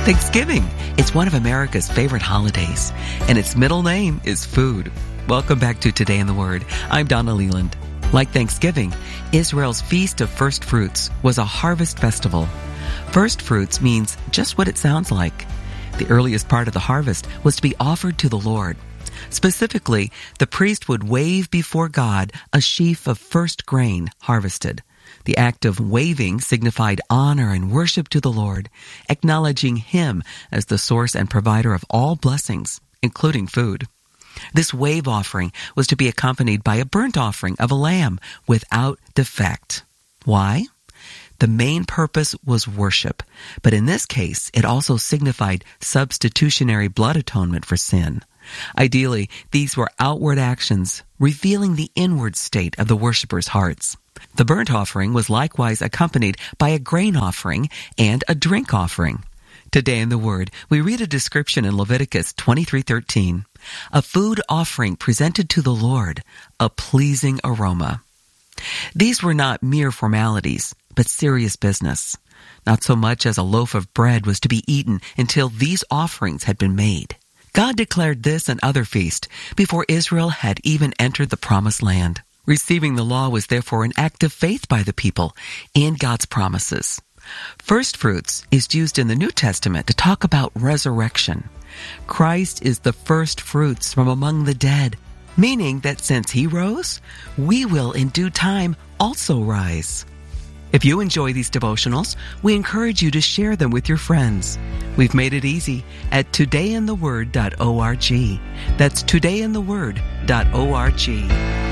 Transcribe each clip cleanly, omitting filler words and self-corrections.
Thanksgiving. It's one of America's favorite holidays, and its middle name is food. Welcome back to Today in the Word. I'm Donna Leland. Like Thanksgiving, Israel's Feast of First Fruits was a harvest festival. First fruits means just what it sounds like. The earliest part of the harvest was to be offered to the Lord. Specifically, the priest would wave before God a sheaf of first grain harvested. The act of waving signified honor and worship to the Lord, acknowledging Him as the source and provider of all blessings, including food. This wave offering was to be accompanied by a burnt offering of a lamb without defect. Why? The main purpose was worship, but in this case, it also signified substitutionary blood atonement for sin. Ideally, these were outward actions revealing the inward state of the worshippers' hearts. The burnt offering was likewise accompanied by a grain offering and a drink offering. Today in the Word, we read a description in Leviticus 23:13, a food offering presented to the Lord, a pleasing aroma. These were not mere formalities, but serious business. Not so much as a loaf of bread was to be eaten until these offerings had been made. God declared this and other feasts before Israel had even entered the Promised Land. Receiving the law was therefore an act of faith by the people in God's promises. First fruits is used in the New Testament to talk about resurrection. Christ is the first fruits from among the dead, meaning that since He rose, we will in due time also rise. If you enjoy these devotionals, we encourage you to share them with your friends. We've made it easy at todayintheword.org. That's todayintheword.org.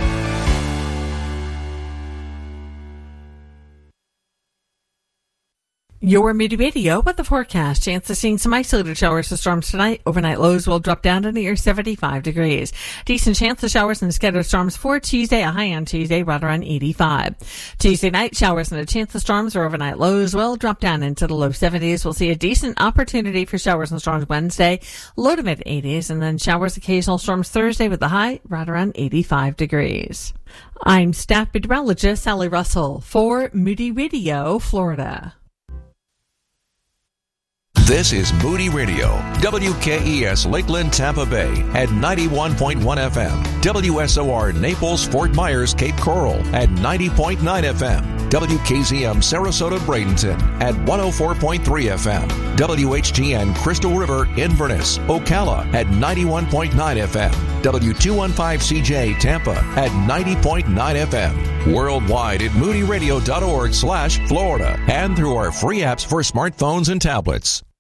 Your Moody Radio with the forecast. Chance of seeing some isolated showers or storms tonight. Overnight lows will drop down to near 75 degrees. Decent chance of showers and scattered storms for Tuesday. A high on Tuesday right around 85. Tuesday night, showers and a chance of storms or overnight lows will drop down into the low 70s. We'll see a decent opportunity for showers and storms Wednesday, low to mid 80s, and then showers, occasional storms Thursday with a high right around 85 degrees. I'm staff meteorologist Sally Russell for Moody Radio, Florida. This is Moody Radio, WKES Lakeland, Tampa Bay at 91.1 FM, WSOR Naples, Fort Myers, Cape Coral at 90.9 FM, WKZM Sarasota, Bradenton at 104.3 FM, WHGN Crystal River, Inverness, Ocala at 91.9 FM, W215CJ Tampa at 90.9 FM, worldwide at moodyradio.org/Florida, and through our free apps for smartphones and tablets.